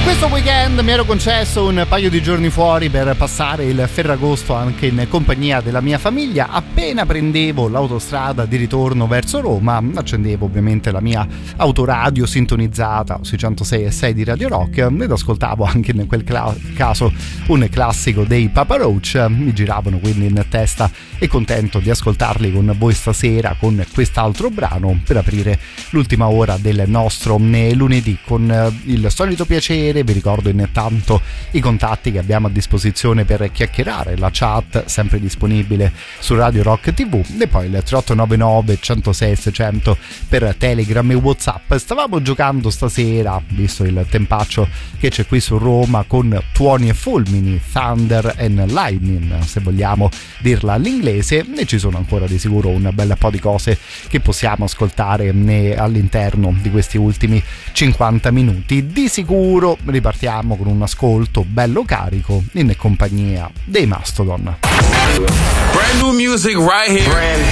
Questo weekend mi ero concesso un paio di giorni fuori per passare il Ferragosto anche in compagnia della mia famiglia. Appena prendevo l'autostrada di ritorno verso Roma, accendevo ovviamente la mia autoradio sintonizzata sui 106.6 di Radio Rock ed ascoltavo anche in quel caso un classico dei Papa Roach. Mi giravano quindi in testa e contento di ascoltarli con voi stasera con quest'altro brano per aprire l'ultima ora del nostro lunedì con il solito piacere. Vi ricordo intanto i contatti che abbiamo a disposizione per chiacchierare, la chat sempre disponibile su Radio Rock TV e poi il 3899 106 600 per Telegram e WhatsApp. Stavamo giocando stasera, visto il tempaccio che c'è qui su Roma, con tuoni e fulmini, thunder and lightning se vogliamo dirla all'inglese, e ci sono ancora di sicuro un bel po' di cose che possiamo ascoltare all'interno di questi ultimi 50 minuti. Di sicuro ripartiamo con un ascolto bello carico in compagnia dei Mastodon. Brand new music right here.